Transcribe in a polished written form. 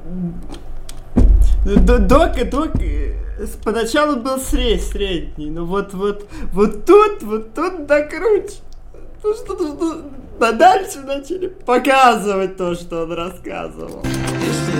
Док поначалу был средний, но вот тут да круче. Ну что, дальше начали показывать то, что он рассказывал.